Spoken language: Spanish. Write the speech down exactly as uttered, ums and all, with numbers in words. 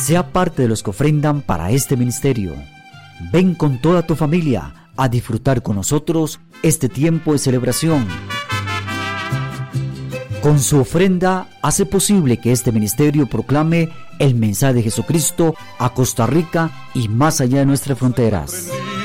Sea parte de los que ofrendan para este ministerio. Ven con toda tu familia a disfrutar con nosotros este tiempo de celebración. Con su ofrenda hace posible que este ministerio proclame el mensaje de Jesucristo a Costa Rica y más allá de nuestras fronteras.